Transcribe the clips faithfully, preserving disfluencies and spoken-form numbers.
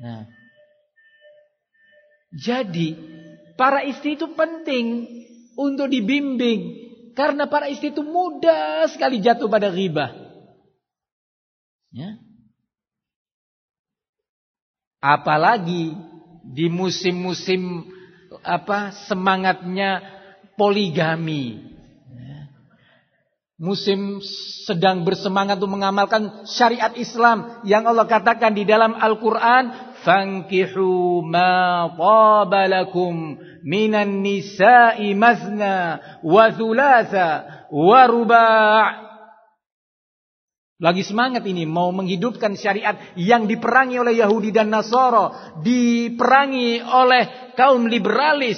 Nah, jadi para istri itu penting untuk dibimbing, karena para istri itu mudah sekali jatuh pada ghibah. Ya. Apalagi di musim-musim apa semangatnya poligami. Musim sedang bersemangat untuk mengamalkan syariat Islam yang Allah katakan di dalam Al-Quran, fankihu ma taba lakum minan nisa'i mazna wa thulatha wa ruba'. Lagi semangat ini mau menghidupkan syariat yang diperangi oleh Yahudi dan Nasara, diperangi oleh kaum liberalis.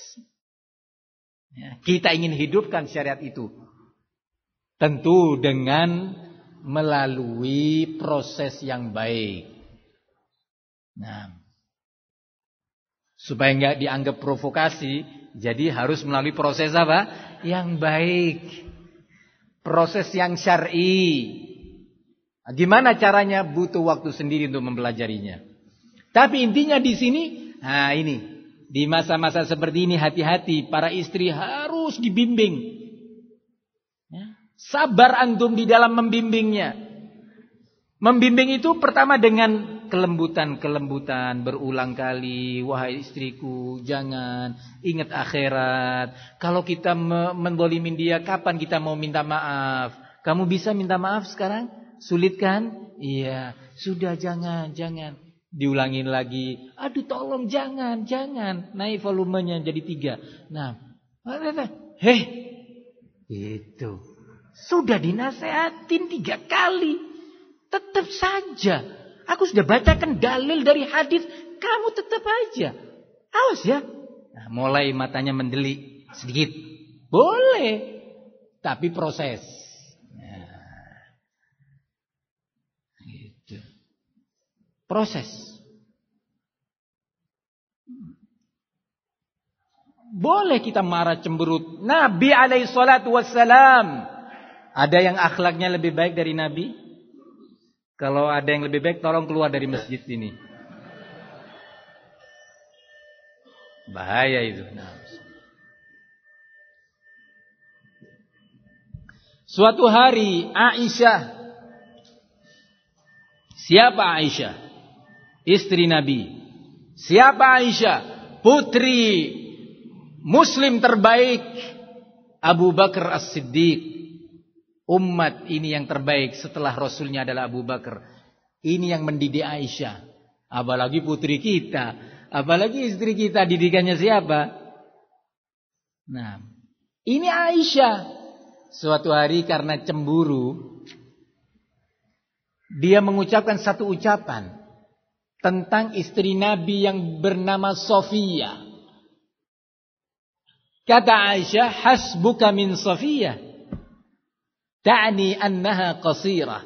Ya, kita ingin hidupkan syariat itu. Tentu dengan melalui proses yang baik. Nah, supaya enggak dianggap provokasi, jadi harus melalui proses apa? Yang baik. Proses yang syar'i. Gimana caranya? Butuh waktu sendiri untuk mempelajarinya. Tapi intinya di sini, nah ini, di masa-masa seperti ini hati-hati, para istri harus dibimbing. Ya. Sabar antum di dalam membimbingnya. Membimbing itu pertama dengan kelembutan-kelembutan, berulang kali, wahai istriku, jangan, ingat akhirat. Kalau kita mendolimin dia, kapan kita mau minta maaf? Kamu bisa minta maaf sekarang? Sulit kan? Iya, sudah jangan, jangan. Diulangin lagi, aduh tolong jangan, jangan. Naik volumenya jadi tiga. Nah, heh, itu. Sudah dinasehatin tiga kali. Tetap saja. Aku sudah bacakan dalil dari hadis. Kamu tetap aja. Awas ya. Nah, mulai matanya mendelik sedikit. Boleh. Tapi proses. Nah, gitu. Proses. Boleh kita marah cemberut. Nabi alaihi salatu wassalam. Ada yang akhlaknya lebih baik dari Nabi? Kalau ada yang lebih baik, tolong keluar dari masjid ini. Bahaya itu. Nah. Suatu hari Aisyah. Siapa Aisyah? Istri Nabi. Siapa Aisyah? Putri Muslim terbaik Abu Bakar As-Siddiq. Umat ini yang terbaik setelah Rasulnya adalah Abu Bakar. Ini yang mendidik Aisyah. Apalagi putri kita. Apalagi istri kita. Didikannya siapa? Nah, ini Aisyah. Suatu hari karena cemburu, dia mengucapkan satu ucapan tentang istri Nabi yang bernama Sofia. Kata Aisyah, hasbuka min Sofia. Ta'ni annaha qasirah.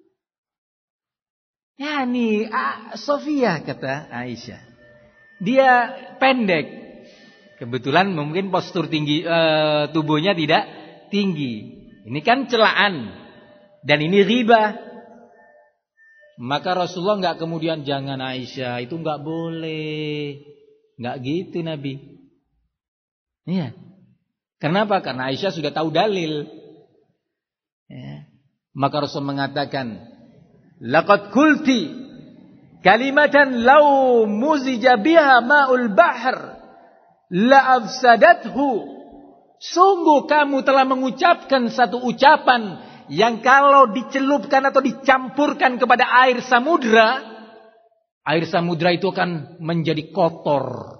Yani Sofia, kata Aisyah. Dia pendek. Kebetulan mungkin postur tinggi uh, tubuhnya tidak tinggi. Ini kan celaan. Dan ini riba. Maka Rasulullah enggak kemudian jangan Aisyah, itu enggak boleh. Enggak gitu Nabi. Iya. Kenapa? Karena Aisyah sudah tahu dalil. Ya. Maka Rasul mengatakan, laqad qulti kalimatan law muzija biha ma'ul bahr la afsadathu. Sungguh kamu telah mengucapkan satu ucapan yang kalau dicelupkan atau dicampurkan kepada air samudra, air samudra itu akan menjadi kotor.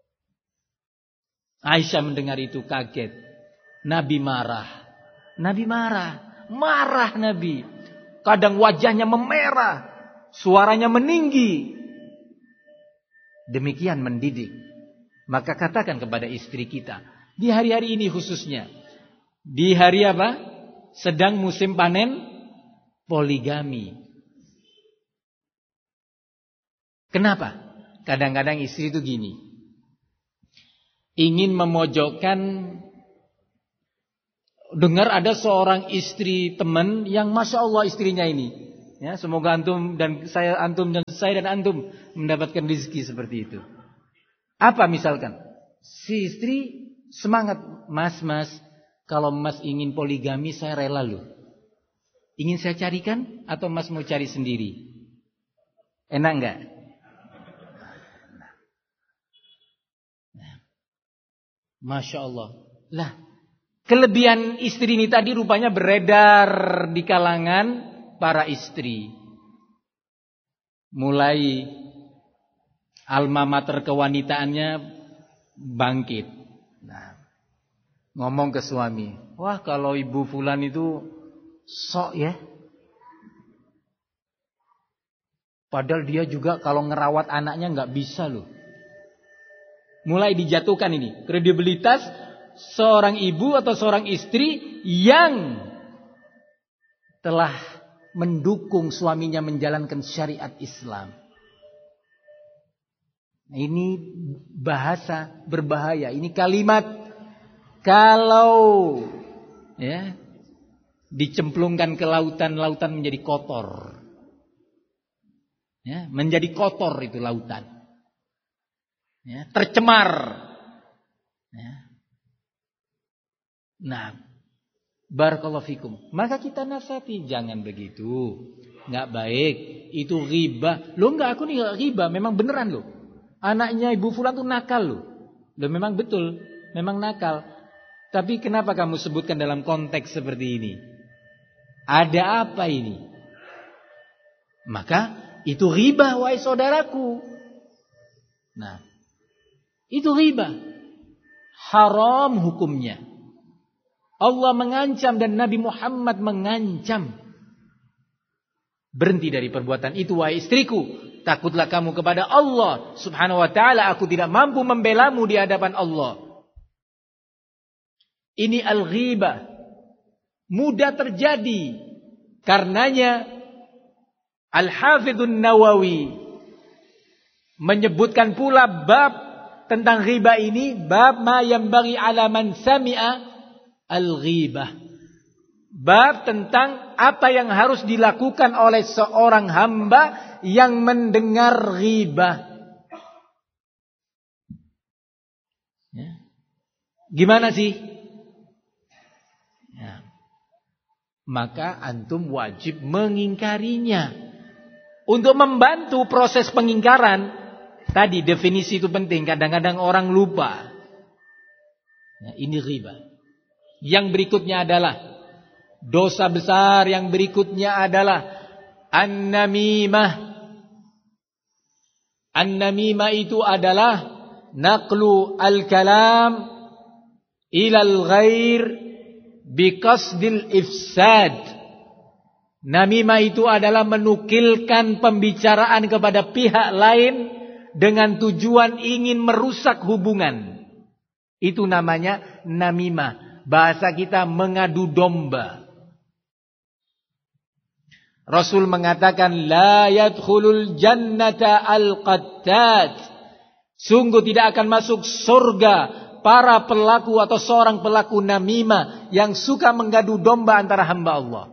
Aisyah mendengar itu kaget. Nabi marah. Nabi marah. Marah Nabi. Kadang wajahnya memerah. Suaranya meninggi. Demikian mendidik. Maka katakan kepada istri kita. Di hari-hari ini khususnya. Di hari apa? Sedang musim panen poligami. Kenapa? Kadang-kadang istri itu gini. Ingin memojokkan. Dengar ada seorang istri teman yang Masya Allah istrinya ini. Ya, semoga antum dan saya antum dan saya dan antum mendapatkan rezeki seperti itu. Apa misalkan? Si istri semangat, "Mas, mas, kalau Mas ingin poligami saya rela loh. Ingin saya carikan atau Mas mau cari sendiri?" Enak enggak? Masya Allah. Lah, kelebihan istri ini tadi rupanya beredar di kalangan para istri. Mulai alma mater kewanitaannya bangkit. Nah, ngomong ke suami, "Wah, kalau ibu fulan itu sok ya. Padahal dia juga kalau ngerawat anaknya nggak bisa loh." Mulai dijatuhkan ini kredibilitas seorang ibu atau seorang istri yang telah mendukung suaminya menjalankan syariat Islam. Ini bahasa berbahaya. Ini kalimat kalau ya dicemplungkan ke lautan, lautan menjadi kotor. Ya, menjadi kotor itu lautan. Ya, tercemar. Ya. Nah, barakallahu fikum. Maka kita nasihati, jangan begitu. Nggak baik. Itu riba. Loh enggak, aku nih enggak riba. Memang beneran loh. Anaknya ibu fulan tuh nakal loh. Loh memang betul. Memang nakal. Tapi kenapa kamu sebutkan dalam konteks seperti ini? Ada apa ini? Maka itu riba, wahai saudaraku. Nah, itu riba. Haram hukumnya. Allah mengancam dan Nabi Muhammad mengancam. Berhenti dari perbuatan itu, wahai istriku. Takutlah kamu kepada Allah subhanahu wa ta'ala. Aku tidak mampu membelamu di hadapan Allah. Ini al-ghibah. Mudah terjadi. Karenanya Al-Hafidhun Nawawi menyebutkan pula bab tentang riba ini, bab ma yambaghi ala man sami'a al-ghibah. Bab tentang apa yang harus dilakukan oleh seorang hamba yang mendengar ghibah. Ya. Gimana sih? Ya. Maka antum wajib mengingkarinya. Untuk membantu proses pengingkaran, tadi definisi itu penting. Kadang-kadang orang lupa. Nah, ini riba. Yang berikutnya adalah dosa besar. Yang berikutnya adalah an-namimah. An-namimah itu adalah naqlu al-kalam ilal ghair biqasdil ifsad. Namimah itu adalah menukilkan pembicaraan kepada pihak lain dengan tujuan ingin merusak hubungan. Itu namanya namimah. Bahasa kita mengadu domba. Rasul mengatakan la yadkhulul jannata al-qattat. Sungguh tidak akan masuk surga para pelaku atau seorang pelaku namimah yang suka mengadu domba antara hamba Allah.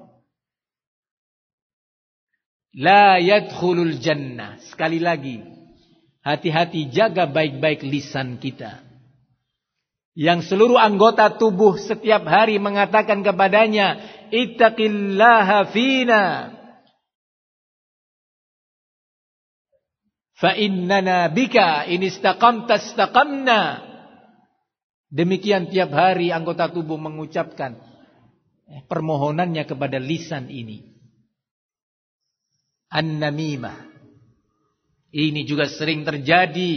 La yadkhulul jannah. Sekali lagi, hati-hati, jaga baik-baik lisan kita. Yang seluruh anggota tubuh setiap hari mengatakan kepadanya, ittaqillaha fina. Fa innana bika in istaqamta istaqamna. Demikian tiap hari anggota tubuh mengucapkan permohonannya kepada lisan ini. An-namimah. Ini juga sering terjadi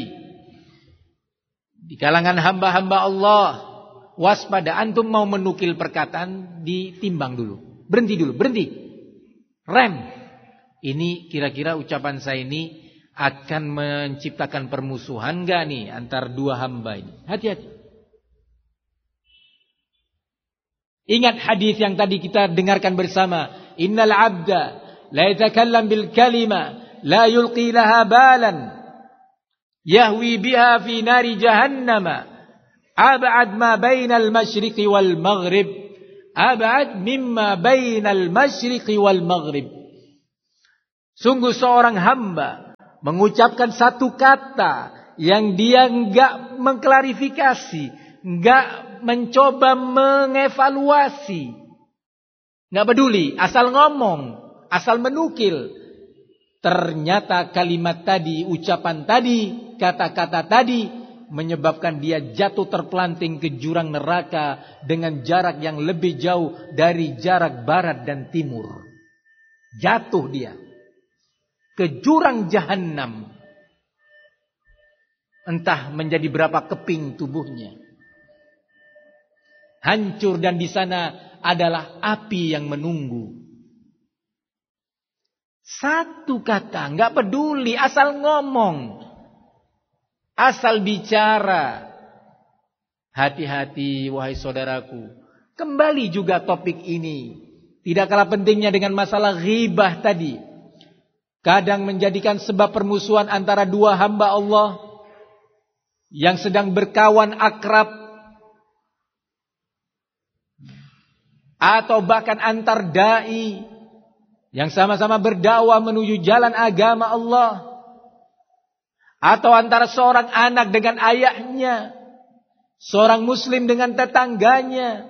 di kalangan hamba-hamba Allah. Waspada, antum mau menukil perkataan, ditimbang dulu. Berhenti dulu, berhenti. Rem. Ini kira-kira ucapan saya ini akan menciptakan permusuhan enggak nih antar dua hamba ini? Hati-hati. Ingat hadis yang tadi kita dengarkan bersama. Innal abda la yatakallam bil kalima la yulqi laha balan yahwi biha fi nari jahannama ab'ad ma bainal masyriqi wal maghrib ab'ad mimma bainal masyriqi wal maghrib. Sungguh seorang hamba mengucapkan satu kata yang dia enggak mengklarifikasi, enggak mencoba mengevaluasi, enggak peduli, asal ngomong, asal menukil. Ternyata kalimat tadi, ucapan tadi, kata-kata tadi menyebabkan dia jatuh terpelanting ke jurang neraka dengan jarak yang lebih jauh dari jarak barat dan timur. Jatuh dia ke jurang jahanam. Entah menjadi berapa keping tubuhnya. Hancur, dan di sana adalah api yang menunggu. Satu kata, enggak peduli, asal ngomong, asal bicara. Hati-hati wahai saudaraku. Kembali juga topik ini, tidak kalah pentingnya dengan masalah ghibah tadi. Kadang menjadikan sebab permusuhan antara dua hamba Allah yang sedang berkawan akrab, atau bahkan antar dai yang sama-sama berdakwah menuju jalan agama Allah, atau antara seorang anak dengan ayahnya, seorang muslim dengan tetangganya.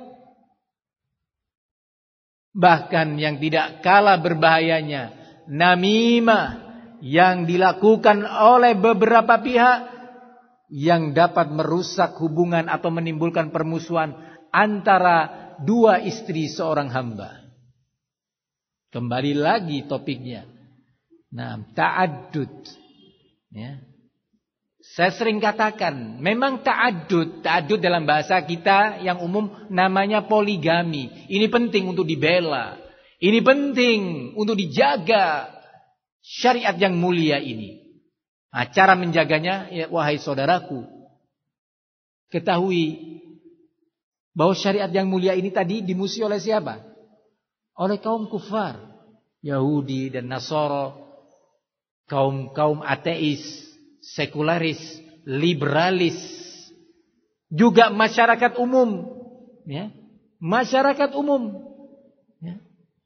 Bahkan yang tidak kalah berbahayanya, namimah yang dilakukan oleh beberapa pihak yang dapat merusak hubungan atau menimbulkan permusuhan antara dua istri seorang hamba. Kembali lagi topiknya. Nah, ta'addud. Ya. Saya sering katakan, memang ta'addud, ta'addud dalam bahasa kita yang umum namanya poligami. Ini penting untuk dibela. Ini penting untuk dijaga syariat yang mulia ini. Nah, cara menjaganya, ya, wahai saudaraku, ketahui bahwa syariat yang mulia ini tadi dimusuhi oleh siapa? Oleh kaum kufar, Yahudi dan Nasara, kaum-kaum ateis, sekularis, liberalis, juga masyarakat umum, ya, masyarakat umum, ya,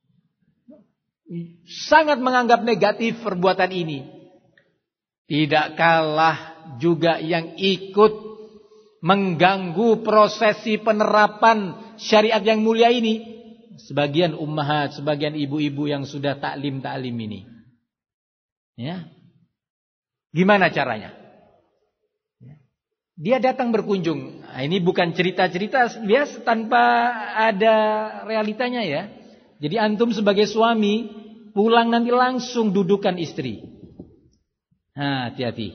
sangat menganggap negatif perbuatan ini. Tidak kalah juga yang ikut mengganggu prosesi penerapan syariat yang mulia ini. Sebagian ummahat, sebagian ibu-ibu yang sudah taklim-taklim ini. Ya. Gimana caranya? Dia datang berkunjung. Nah, ini bukan cerita-cerita biasa tanpa ada realitanya ya. Jadi antum sebagai suami pulang nanti langsung dudukan istri. Nah, hati-hati.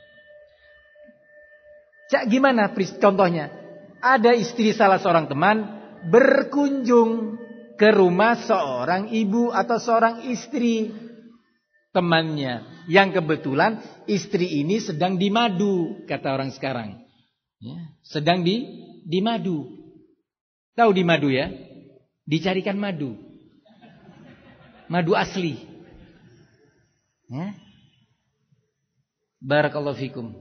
Cak gimana contohnya? Ada istri salah seorang teman berkunjung ke rumah seorang ibu atau seorang istri temannya, yang kebetulan istri ini sedang dimadu, kata orang sekarang. Ya, sedang di dimadu. Tahu dimadu ya? Dicarikan madu. Madu asli. Ya. Barakallahu fikum.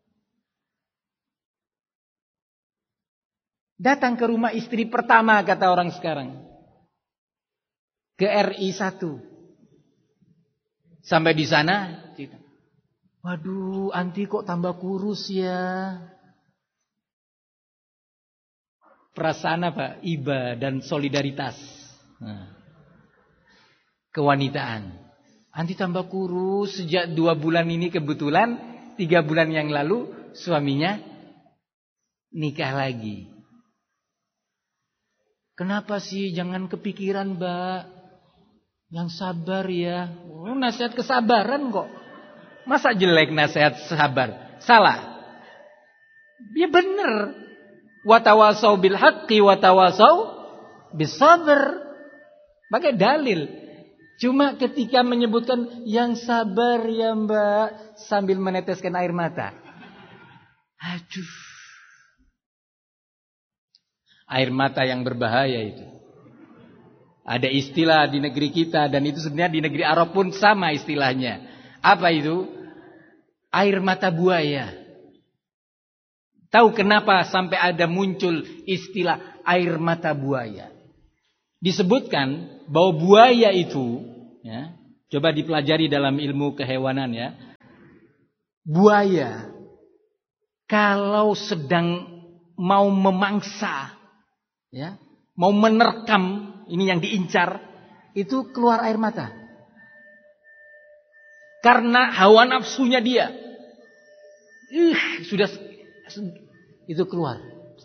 Datang ke rumah istri pertama, kata orang sekarang. Ke R I satu. Sampai di sana, waduh, anti kok tambah kurus ya. Perasaan apa? Iba dan solidaritas. Nah. Kewanitaan. Anti tambah kurus sejak dua bulan ini, kebetulan tiga bulan yang lalu suaminya nikah lagi. Kenapa sih? Jangan kepikiran, Mbak. Yang sabar ya. Oh, nasihat kesabaran kok. Masa jelek nasihat sabar? Salah. Ya bener. Watawasau bil haqqi watawasau bis sabr. Pakai dalil. Cuma ketika menyebutkan yang sabar ya Mbak, sambil meneteskan air mata. Aduh. Air mata yang berbahaya itu. Ada istilah di negeri kita, dan itu sebenarnya di negeri Arab pun sama istilahnya. Apa itu? Air mata buaya. Tahu kenapa sampai ada muncul istilah air mata buaya? Disebutkan bahwa buaya itu, ya, Coba dipelajari dalam ilmu kehewanan ya. Buaya kalau sedang mau memangsa, ya, mau menerkam, ini yang diincar, itu keluar air mata. Karena hawa nafsunya dia. Ih, sudah itu keluar.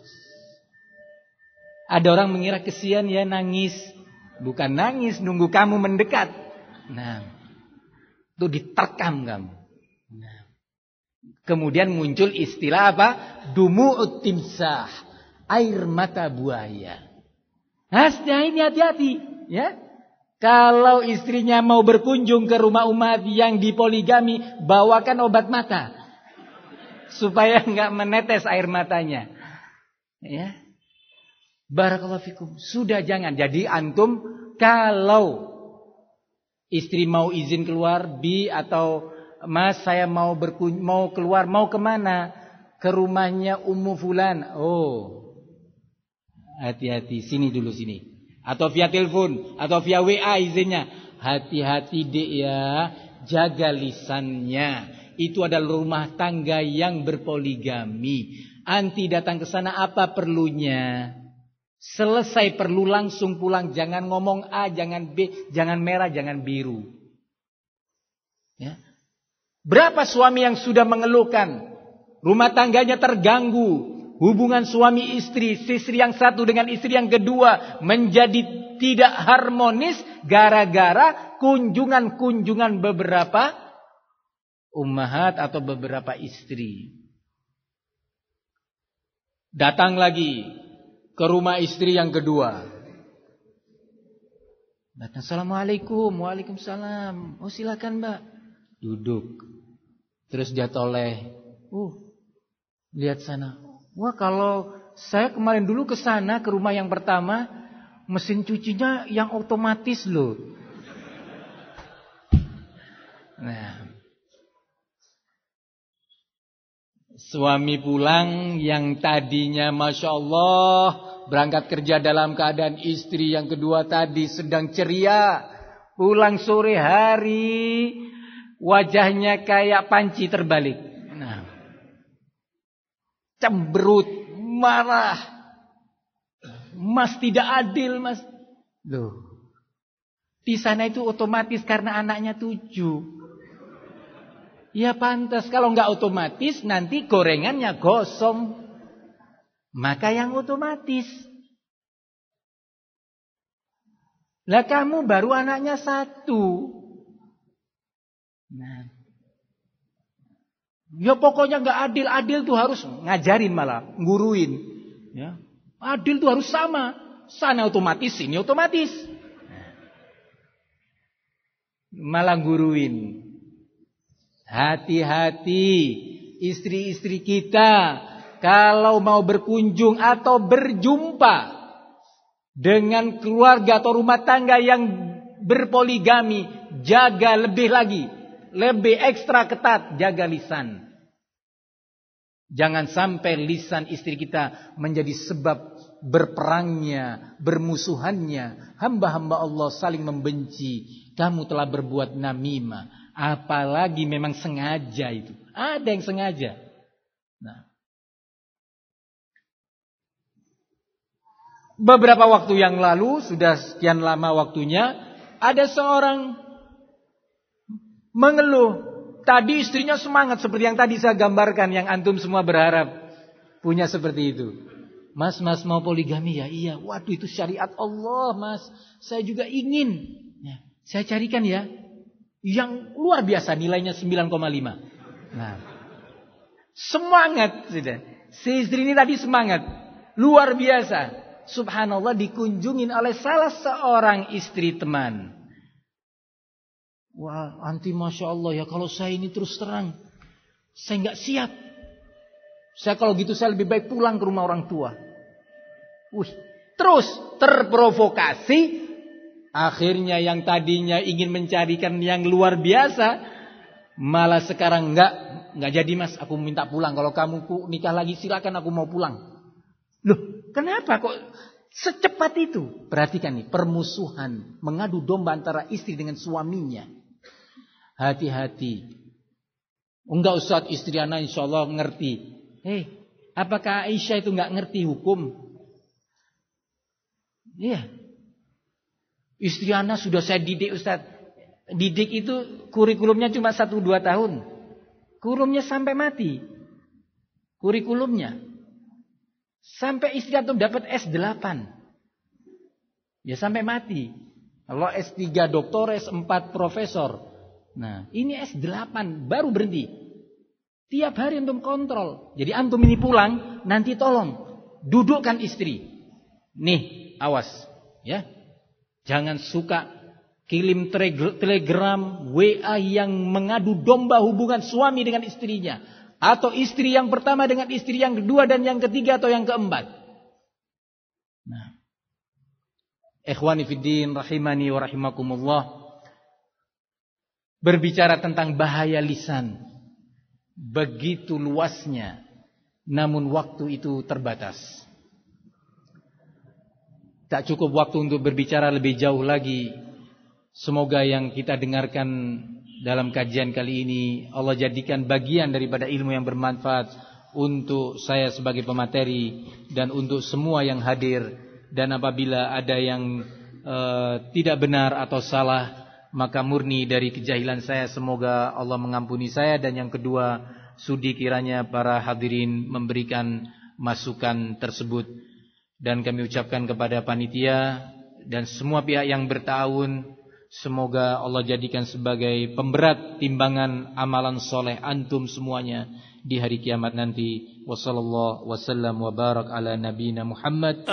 Ada orang mengira kesian ya nangis. Bukan nangis, nunggu kamu mendekat. Nah, itu diterkam kamu. Nah, kemudian muncul istilah apa? Dumu'ut timsah, air mata buaya. Nah, ini hati-hati, ya. Kalau istrinya mau berkunjung ke rumah umat yang dipoligami, bawakan obat mata supaya enggak menetes air matanya. Ya. Barakallahu fikum. Sudah jangan. Jadi antum kalau istri mau izin keluar, Bi atau Mas saya mau berkun mau keluar, mau kemana? Ke rumahnya Ummu Fulan. Oh, hati-hati, sini dulu sini. Atau via telepon, atau via W A izinnya. Hati-hati dek ya, jaga lisannya. Itu adalah rumah tangga yang berpoligami. Anti datang ke sana apa perlunya? Selesai perlu langsung pulang. Jangan ngomong A, jangan B, jangan merah, jangan biru. Ya. Berapa suami yang sudah mengeluhkan rumah tangganya terganggu, hubungan suami istri, istri yang satu dengan istri yang kedua menjadi tidak harmonis gara-gara kunjungan-kunjungan beberapa ummahat atau beberapa istri. Datang lagi ke rumah istri yang kedua. Datang, Assalamualaikum, Waalaikumsalam. Oh silakan Mbak. Duduk. Terus dia toleh. Uh, lihat sana. Wah kalau saya kemarin dulu ke sana ke rumah yang pertama, mesin cucinya yang otomatis loh. Nah, suami pulang yang tadinya Masya Allah berangkat kerja dalam keadaan istri yang kedua tadi sedang ceria, pulang sore hari wajahnya kayak panci terbalik. Nah, cemberut, marah. Mas tidak adil mas. Loh, di sana itu otomatis karena anaknya tujuh. Ya pantas, kalau nggak otomatis nanti gorengannya gosong. Maka yang otomatis. Lah kamu baru anaknya satu. Nah, ya pokoknya nggak adil. Adil tuh harus ngajarin malah, nguruin. Ya, adil tuh harus sama. Sana otomatis, sini otomatis. Malah nguruin. Hati-hati istri-istri kita kalau mau berkunjung atau berjumpa dengan keluarga atau rumah tangga yang berpoligami, jaga lebih lagi, lebih ekstra ketat, jaga lisan. Jangan sampai lisan istri kita menjadi sebab berperangnya, bermusuhannya, hamba-hamba Allah saling membenci. Kamu telah berbuat namimah. Apalagi memang sengaja itu. Ada yang sengaja. Nah, beberapa waktu yang lalu, sudah sekian lama waktunya, ada seorang mengeluh. Tadi istrinya semangat seperti yang tadi saya gambarkan, yang antum semua berharap punya seperti itu. Mas, mas mau poligami ya? Iya. Waduh itu syariat Allah mas. Saya juga ingin. Ya, saya carikan ya. Yang luar biasa nilainya sembilan koma lima. Nah, semangat sudah. Si istri ini tadi semangat. Luar biasa. Subhanallah dikunjungin oleh salah seorang istri teman. Wah, anti Masya Allah ya, kalau saya ini terus terang, saya nggak siap. Saya kalau gitu saya lebih baik pulang ke rumah orang tua. Wih, terus terprovokasi. Akhirnya yang tadinya ingin mencarikan yang luar biasa, malah sekarang nggak nggak jadi mas, aku minta pulang. Kalau kamu nikah lagi silakan, aku mau pulang. Loh, kenapa kok secepat itu? Perhatikan nih, permusuhan, mengadu domba antara istri dengan suaminya. Hati-hati. Enggak, Ustaz, istri ana insya Allah ngerti. Hei, apakah Aisyah itu enggak ngerti hukum? Iya. Istri ana sudah saya didik, Ustaz. Didik itu kurikulumnya cuma satu dua tahun. Kurikulumnya sampai mati. Kurikulumnya. Sampai istri antum dapat S delapan. Ya sampai mati. Kalau S tiga doktor, S empat profesor. Nah, ini S delapan baru berhenti. Tiap hari antum kontrol. Jadi antum ini pulang, nanti tolong dudukkan istri. Nih, awas, ya. Jangan suka kirim telegram, W A yang mengadu domba hubungan suami dengan istrinya, atau istri yang pertama dengan istri yang kedua dan yang ketiga atau yang keempat. Nah, ikhwani fiddin rahimani wa rahimakumullah. Berbicara tentang bahaya lisan, begitu luasnya, namun waktu itu terbatas. Tak cukup waktu untuk berbicara lebih jauh lagi. Semoga yang kita dengarkan dalam kajian kali ini Allah jadikan bagian daripada ilmu yang bermanfaat untuk saya sebagai pemateri dan untuk semua yang hadir. Dan apabila ada yang uh, tidak benar atau salah, maka murni dari kejahilan saya, semoga Allah mengampuni saya. Dan yang kedua, sudi kiranya para hadirin memberikan masukan tersebut. Dan kami ucapkan kepada panitia dan semua pihak yang bertahun, semoga Allah jadikan sebagai pemberat timbangan amalan soleh antum semuanya di hari kiamat nanti. Wassallallahu wasallam wa barak ala nabiyina Muhammad.